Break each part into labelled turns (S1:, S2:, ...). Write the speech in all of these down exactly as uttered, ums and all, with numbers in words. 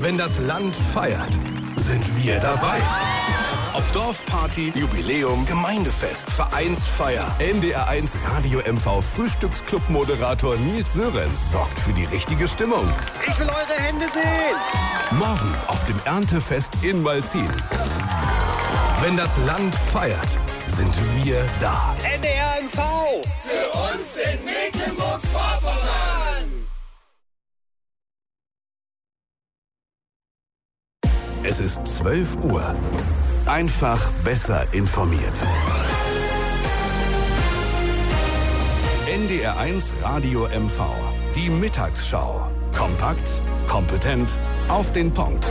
S1: Wenn das Land feiert, sind wir dabei. Ob Dorfparty, Jubiläum, Gemeindefest, Vereinsfeier, N D R eins Radio M V Frühstücksclub-Moderator Nils Sörensen sorgt für die richtige Stimmung.
S2: Ich will eure Hände sehen!
S1: Morgen auf dem Erntefest in Malzin. Wenn das Land feiert, sind wir da.
S2: N D R M V!
S3: Für uns in Mecklenburg-Vorpommern!
S1: Es ist zwölf Uhr. Einfach besser informiert. N D R eins Radio M V. Die Mittagsschau. Kompakt, kompetent, auf den Punkt.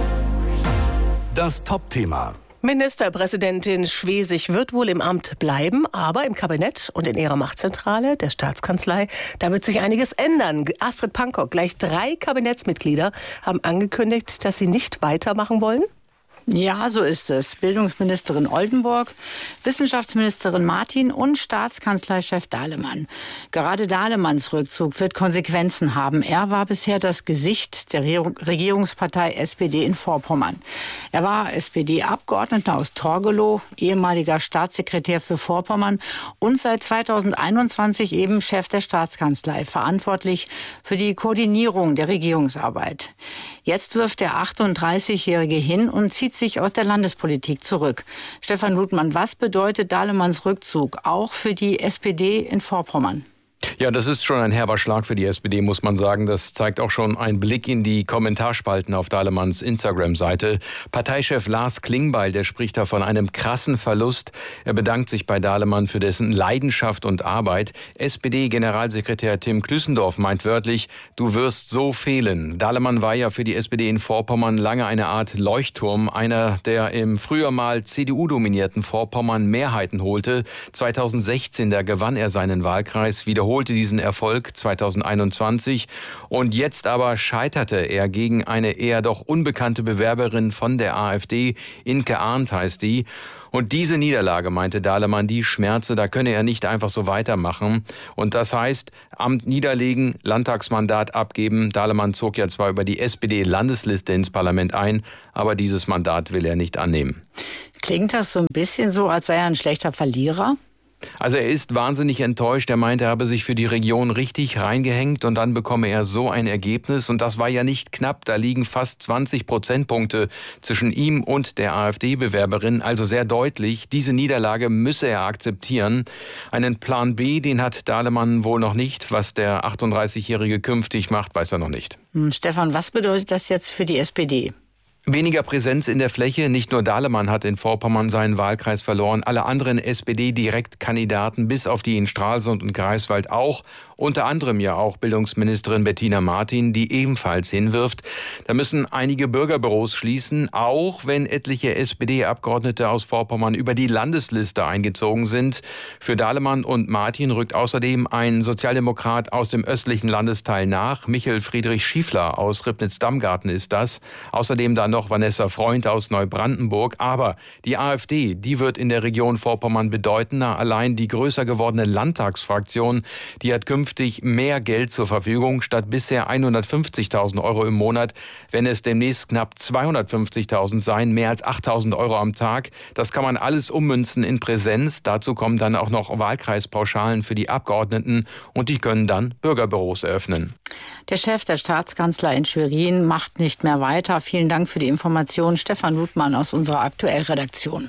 S1: Das Top-Thema.
S4: Ministerpräsidentin Schwesig wird wohl im Amt bleiben, aber im Kabinett und in ihrer Machtzentrale, der Staatskanzlei, da wird sich einiges ändern. Astrid Pankow, gleich drei Kabinettsmitglieder haben angekündigt, dass sie nicht weitermachen wollen.
S5: Ja, so ist es. Bildungsministerin Oldenburg, Wissenschaftsministerin Martin und Staatskanzleichef Dahlemann. Gerade Dahlemanns Rückzug wird Konsequenzen haben. Er war bisher das Gesicht der Regierungspartei S P D in Vorpommern. Er war S P D-Abgeordneter aus Torgelow, ehemaliger Staatssekretär für Vorpommern und seit zweitausendeinundzwanzig eben Chef der Staatskanzlei, verantwortlich für die Koordinierung der Regierungsarbeit. Jetzt wirft der achtunddreißigjährige hin und zieht sich aus der Landespolitik zurück. Stefan Ludmann, was bedeutet Dahlemanns Rückzug auch für die S P D in Vorpommern?
S6: Ja, das ist schon ein herber Schlag für die S P D, muss man sagen. Das zeigt auch schon ein Blick in die Kommentarspalten auf Dahlemanns Instagram-Seite. Parteichef Lars Klingbeil, der spricht da von einem krassen Verlust. Er bedankt sich bei Dahlemann für dessen Leidenschaft und Arbeit. S P D-Generalsekretär Tim Klüssendorf meint wörtlich, du wirst so fehlen. Dahlemann war ja für die S P D in Vorpommern lange eine Art Leuchtturm. Einer, der im früher mal C D U-dominierten Vorpommern Mehrheiten holte. zweitausendsechzehn, da gewann er seinen Wahlkreis, wiederholte diesen Erfolg zweitausendeinundzwanzig und jetzt aber scheiterte er gegen eine eher doch unbekannte Bewerberin von der AfD, Inke Arndt heißt die. Und diese Niederlage, meinte Dahlemann, die schmerze, da könne er nicht einfach so weitermachen. Und das heißt, Amt niederlegen, Landtagsmandat abgeben. Dahlemann zog ja zwar über die S P D-Landesliste ins Parlament ein, aber dieses Mandat will er nicht annehmen.
S5: Klingt das so ein bisschen so, als sei er ein schlechter Verlierer?
S6: Also er ist wahnsinnig enttäuscht. Er meinte, er habe sich für die Region richtig reingehängt und dann bekomme er so ein Ergebnis. Und das war ja nicht knapp. Da liegen fast zwanzig Prozentpunkte zwischen ihm und der AfD-Bewerberin. Also sehr deutlich. Diese Niederlage müsse er akzeptieren. Einen Plan B, den hat Dahlemann wohl noch nicht. Was der achtunddreißigjährige künftig macht, weiß er noch nicht.
S5: Hm, Stefan, was bedeutet das jetzt für die S P D?
S6: Weniger Präsenz in der Fläche. Nicht nur Dahlemann hat in Vorpommern seinen Wahlkreis verloren. Alle anderen S P D-Direktkandidaten, bis auf die in Stralsund und Greifswald auch. Unter anderem ja auch Bildungsministerin Bettina Martin, die ebenfalls hinwirft. Da müssen einige Bürgerbüros schließen, auch wenn etliche S P D-Abgeordnete aus Vorpommern über die Landesliste eingezogen sind. Für Dahlemann und Martin rückt außerdem ein Sozialdemokrat aus dem östlichen Landesteil nach. Michael Friedrich Schiefler aus Ribnitz-Damgarten ist das. Außerdem dann noch Vanessa Freund aus Neubrandenburg. Aber die AfD, die wird in der Region Vorpommern bedeutender. Allein die größer gewordene Landtagsfraktion, die hat künftig mehr Geld zur Verfügung. Statt bisher hundertfünfzigtausend Euro im Monat, wenn es demnächst knapp zweihundertfünfzigtausend sein, mehr als achttausend Euro am Tag. Das kann man alles ummünzen in Präsenz. Dazu kommen dann auch noch Wahlkreispauschalen für die Abgeordneten und die können dann Bürgerbüros eröffnen.
S5: Der Chef der Staatskanzlei in Schwerin macht nicht mehr weiter. Vielen Dank für die Information. Stefan Ludmann aus unserer Aktuellredaktion.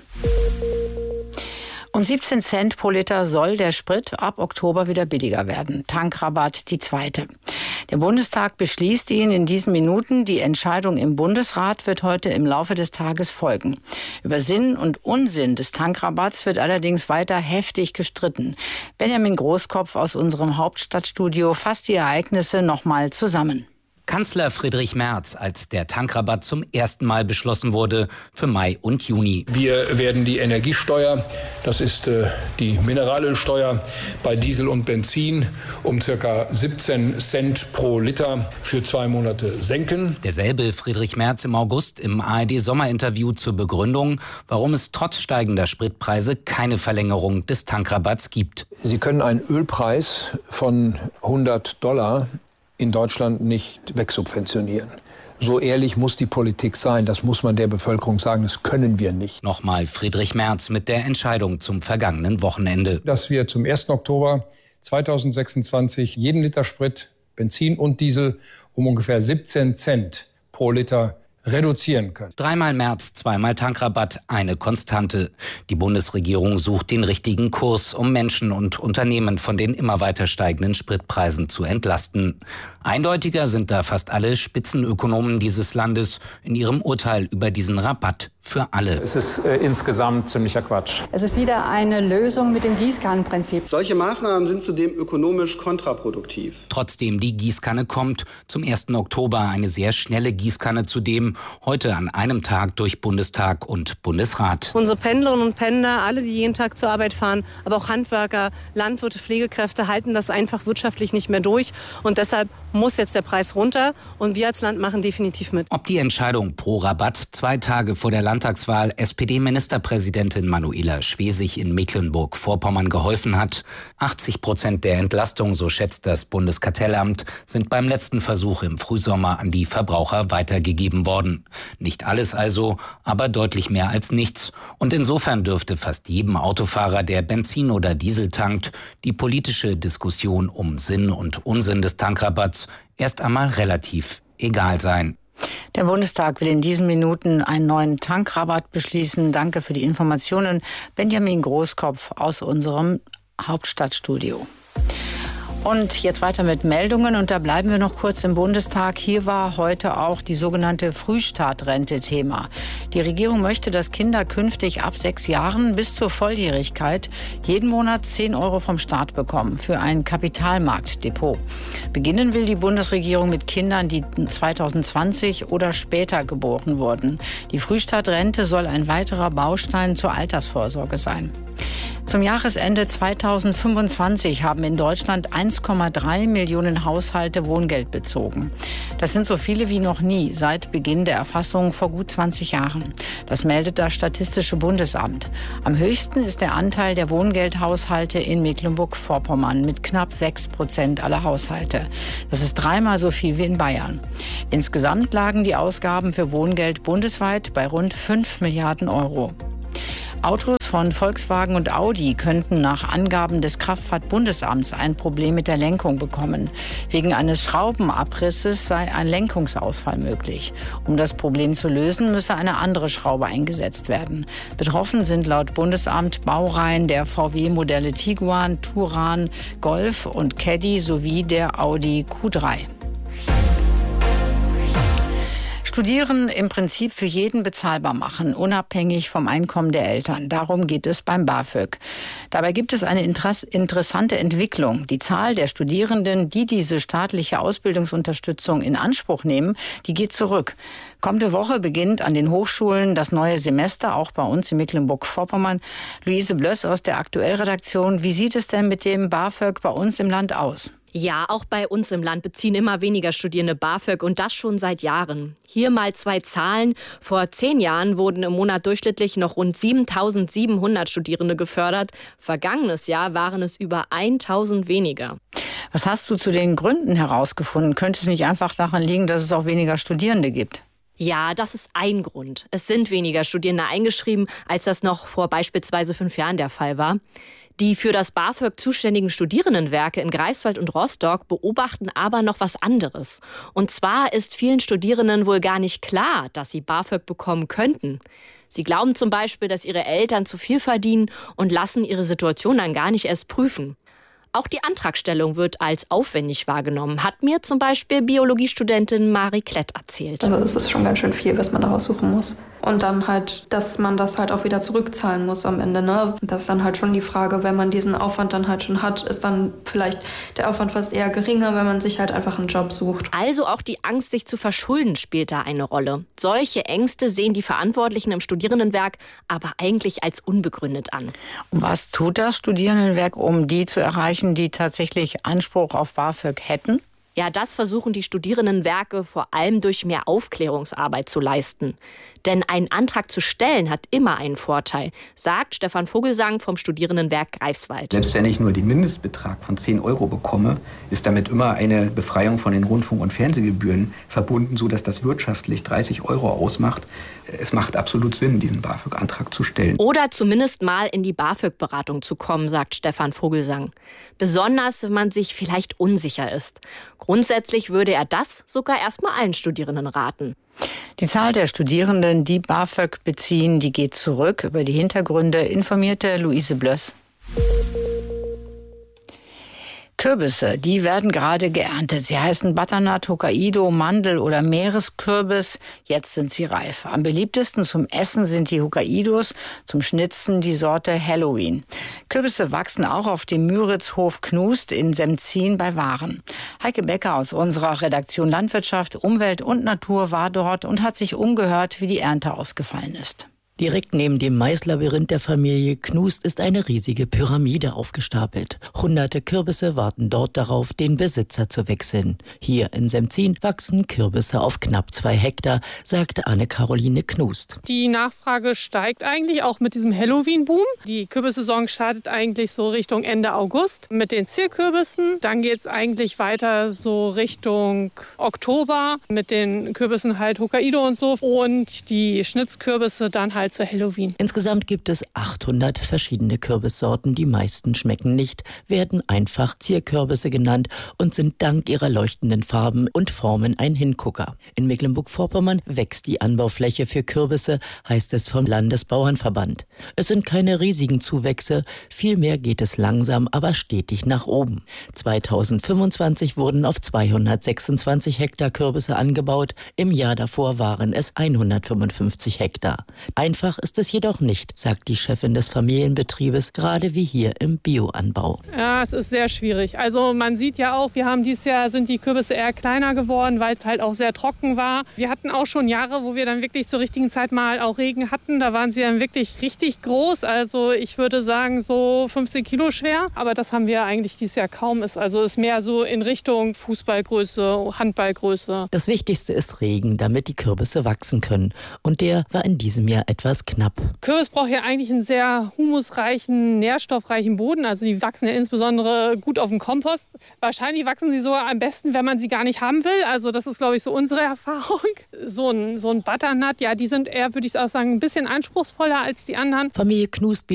S5: Um siebzehn Cent pro Liter soll der Sprit ab Oktober wieder billiger werden. Tankrabatt die zweite. Der Bundestag beschließt ihn in diesen Minuten. Die Entscheidung im Bundesrat wird heute im Laufe des Tages folgen. Über Sinn und Unsinn des Tankrabatts wird allerdings weiter heftig gestritten. Benjamin Großkopf aus unserem Hauptstadtstudio fasst die Ereignisse nochmal zusammen.
S7: Kanzler Friedrich Merz, als der Tankrabatt zum ersten Mal beschlossen wurde für Mai und Juni.
S8: Wir werden die Energiesteuer, das ist äh, die Mineralölsteuer bei Diesel und Benzin, um ca. siebzehn Cent pro Liter für zwei Monate senken.
S7: Derselbe Friedrich Merz im August im A R D-Sommerinterview zur Begründung, warum es trotz steigender Spritpreise keine Verlängerung des Tankrabatts gibt.
S8: Sie können einen Ölpreis von hundert Dollar in Deutschland nicht wegsubventionieren. So ehrlich muss die Politik sein. Das muss man der Bevölkerung sagen. Das können wir nicht.
S7: Nochmal Friedrich Merz mit der Entscheidung zum vergangenen Wochenende.
S8: Dass wir zum ersten Oktober zweitausendsechsundzwanzig jeden Liter Sprit, Benzin und Diesel um ungefähr siebzehn Cent pro Liter reduzieren können.
S7: Dreimal Merz, zweimal Tankrabatt, eine Konstante. Die Bundesregierung sucht den richtigen Kurs, um Menschen und Unternehmen von den immer weiter steigenden Spritpreisen zu entlasten. Eindeutiger sind da fast alle Spitzenökonomen dieses Landes in ihrem Urteil über diesen Rabatt für alle.
S9: Es ist äh, insgesamt ziemlicher Quatsch.
S10: Es ist wieder eine Lösung mit dem Gießkannenprinzip.
S11: Solche Maßnahmen sind zudem ökonomisch kontraproduktiv.
S7: Trotzdem, die Gießkanne kommt. Zum ersten Oktober eine sehr schnelle Gießkanne zudem. Heute an einem Tag durch Bundestag und Bundesrat.
S12: Unsere Pendlerinnen und Pendler, alle, die jeden Tag zur Arbeit fahren, aber auch Handwerker, Landwirte, Pflegekräfte, halten das einfach wirtschaftlich nicht mehr durch. Und deshalb muss jetzt der Preis runter. Und wir als Land machen definitiv mit.
S7: Ob die Entscheidung pro Rabatt zwei Tage vor der Landtagswahl S P D-Ministerpräsidentin Manuela Schwesig in Mecklenburg-Vorpommern geholfen hat? achtzig Prozent der Entlastung, so schätzt das Bundeskartellamt, sind beim letzten Versuch im Frühsommer an die Verbraucher weitergegeben worden. Nicht alles also, aber deutlich mehr als nichts. Und insofern dürfte fast jedem Autofahrer, der Benzin oder Diesel tankt, die politische Diskussion um Sinn und Unsinn des Tankrabatts erst einmal relativ egal sein.
S5: Der Bundestag will in diesen Minuten einen neuen Tankrabatt beschließen. Danke für die Informationen, Benjamin Großkopf aus unserem Hauptstadtstudio. Und jetzt weiter mit Meldungen und da bleiben wir noch kurz im Bundestag. Hier war heute auch die sogenannte Frühstartrente Thema. Die Regierung möchte, dass Kinder künftig ab sechs Jahren bis zur Volljährigkeit jeden Monat zehn Euro vom Staat bekommen für ein Kapitalmarktdepot. Beginnen will die Bundesregierung mit Kindern, die zweitausendzwanzig oder später geboren wurden. Die Frühstartrente soll ein weiterer Baustein zur Altersvorsorge sein. Zum Jahresende zweitausendfünfundzwanzig haben in Deutschland eins Komma drei Millionen Haushalte Wohngeld bezogen. Das sind so viele wie noch nie seit Beginn der Erfassung vor gut zwanzig Jahren. Das meldet das Statistische Bundesamt. Am höchsten ist der Anteil der Wohngeldhaushalte in Mecklenburg-Vorpommern mit knapp sechs Prozent aller Haushalte. Das ist dreimal so viel wie in Bayern. Insgesamt lagen die Ausgaben für Wohngeld bundesweit bei rund fünf Milliarden Euro. Autos von Volkswagen und Audi könnten nach Angaben des Kraftfahrtbundesamts ein Problem mit der Lenkung bekommen. Wegen eines Schraubenabrisses sei ein Lenkungsausfall möglich. Um das Problem zu lösen, müsse eine andere Schraube eingesetzt werden. Betroffen sind laut Bundesamt Baureihen der V W-Modelle Tiguan, Touran, Golf und Caddy sowie der Audi Q drei. Studieren im Prinzip für jeden bezahlbar machen, unabhängig vom Einkommen der Eltern. Darum geht es beim BAföG. Dabei gibt es eine interessante Entwicklung. Die Zahl der Studierenden, die diese staatliche Ausbildungsunterstützung in Anspruch nehmen, die geht zurück. Kommende Woche beginnt an den Hochschulen das neue Semester, auch bei uns in Mecklenburg-Vorpommern. Luise Blöss aus der Aktuellredaktion. Wie sieht es denn mit dem BAföG bei uns im Land aus?
S13: Ja, auch bei uns im Land beziehen immer weniger Studierende BAföG und das schon seit Jahren. Hier mal zwei Zahlen. Vor zehn Jahren wurden im Monat durchschnittlich noch rund siebentausendsiebenhundert Studierende gefördert. Vergangenes Jahr waren es über tausend weniger.
S5: Was hast du zu den Gründen herausgefunden? Könnte es nicht einfach daran liegen, dass es auch weniger Studierende gibt?
S13: Ja, das ist ein Grund. Es sind weniger Studierende eingeschrieben, als das noch vor beispielsweise fünf Jahren der Fall war. Die für das BAföG zuständigen Studierendenwerke in Greifswald und Rostock beobachten aber noch was anderes. Und zwar ist vielen Studierenden wohl gar nicht klar, dass sie BAföG bekommen könnten. Sie glauben zum Beispiel, dass ihre Eltern zu viel verdienen und lassen ihre Situation dann gar nicht erst prüfen. Auch die Antragstellung wird als aufwendig wahrgenommen, hat mir zum Beispiel Biologiestudentin Marie Klett erzählt.
S14: Also es ist schon ganz schön viel, was man da raussuchen muss. Und dann halt, dass man das halt auch wieder zurückzahlen muss am Ende. Ne? Das ist dann halt schon die Frage, wenn man diesen Aufwand dann halt schon hat, ist dann vielleicht der Aufwand fast eher geringer, wenn man sich halt einfach einen Job sucht.
S13: Also auch die Angst, sich zu verschulden, spielt da eine Rolle. Solche Ängste sehen die Verantwortlichen im Studierendenwerk aber eigentlich als unbegründet an.
S5: Und was tut das Studierendenwerk, um die zu erreichen, die tatsächlich Anspruch auf BAföG hätten?
S13: Ja, das versuchen die Studierendenwerke vor allem durch mehr Aufklärungsarbeit zu leisten. Denn einen Antrag zu stellen hat immer einen Vorteil, sagt Stefan Vogelsang vom Studierendenwerk Greifswald.
S15: Selbst wenn ich nur den Mindestbetrag von zehn Euro bekomme, ist damit immer eine Befreiung von den Rundfunk- und Fernsehgebühren verbunden, sodass das wirtschaftlich dreißig Euro ausmacht. Es macht absolut Sinn, diesen BAföG-Antrag zu stellen.
S13: Oder zumindest mal in die BAföG-Beratung zu kommen, sagt Stefan Vogelsang. Besonders, wenn man sich vielleicht unsicher ist. Grundsätzlich würde er das sogar erstmal allen Studierenden raten.
S5: Die Zahl der Studierenden, die BAföG beziehen, die geht zurück. Über die Hintergründe informierte Luise Blöss. Kürbisse, die werden gerade geerntet. Sie heißen Butternut, Hokkaido, Mandel oder Meereskürbis. Jetzt sind sie reif. Am beliebtesten zum Essen sind die Hokkaidos, zum Schnitzen die Sorte Halloween. Kürbisse wachsen auch auf dem Müritzhof Knust in Semzin bei Waren. Heike Becker aus unserer Redaktion Landwirtschaft, Umwelt und Natur war dort und hat sich umgehört, wie die Ernte ausgefallen ist.
S16: Direkt neben dem Maislabyrinth der Familie Knust ist eine riesige Pyramide aufgestapelt. Hunderte Kürbisse warten dort darauf, den Besitzer zu wechseln. Hier in Semzin wachsen Kürbisse auf knapp zwei Hektar, sagt Anne-Caroline Knust.
S17: Die Nachfrage steigt eigentlich auch mit diesem Halloween-Boom. Die Kürbissaison startet eigentlich so Richtung Ende August mit den Zierkürbissen. Dann geht es eigentlich weiter so Richtung Oktober mit den Kürbissen halt Hokkaido und so. Und die Schnitzkürbisse dann halt zu Halloween.
S16: Insgesamt gibt es achthundert verschiedene Kürbissorten. Die meisten schmecken nicht, werden einfach Zierkürbisse genannt und sind dank ihrer leuchtenden Farben und Formen ein Hingucker. In Mecklenburg-Vorpommern wächst die Anbaufläche für Kürbisse, heißt es vom Landesbauernverband. Es sind keine riesigen Zuwächse, vielmehr geht es langsam, aber stetig nach oben. zweitausendfünfundzwanzig wurden auf zweihundertsechsundzwanzig Hektar Kürbisse angebaut, im Jahr davor waren es hundertfünfundfünfzig Hektar. Einfach ist es jedoch nicht, sagt die Chefin des Familienbetriebes, gerade wie hier im Bioanbau.
S17: Ja, es ist sehr schwierig. Also man sieht ja auch, wir haben dieses Jahr sind die Kürbisse eher kleiner geworden, weil es halt auch sehr trocken war. Wir hatten auch schon Jahre, wo wir dann wirklich zur richtigen Zeit mal auch Regen hatten. Da waren sie dann wirklich richtig groß. Also ich würde sagen so fünfzehn Kilo schwer. Aber das haben wir eigentlich dieses Jahr kaum. Ist also ist mehr so in Richtung Fußballgröße, Handballgröße.
S16: Das Wichtigste ist Regen, damit die Kürbisse wachsen können. Und der war in diesem Jahr etwas knapp.
S17: Kürbis braucht ja eigentlich einen sehr humusreichen, nährstoffreichen Boden. Also die wachsen ja insbesondere gut auf dem Kompost. Wahrscheinlich wachsen sie sogar am besten, wenn man sie gar nicht haben will. Also das ist, glaube ich, so unsere Erfahrung. So ein, so ein Butternut, ja, die sind eher, würde ich auch sagen, ein bisschen anspruchsvoller als die anderen.
S16: Familie Knust